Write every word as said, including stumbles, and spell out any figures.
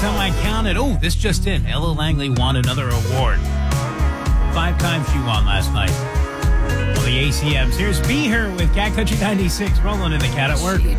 time I counted. Oh, this just in. Ella Langley won another award. Five times she won last night. Well, the A C Ms. Here's Be Her with Cat Country ninety-six. Rolling in the Cat at Work.